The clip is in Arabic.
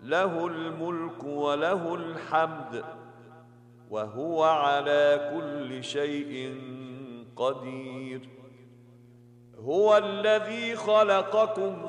له الملك وله الحمد وهو على كل شيء قدير. هو الذي خلقكم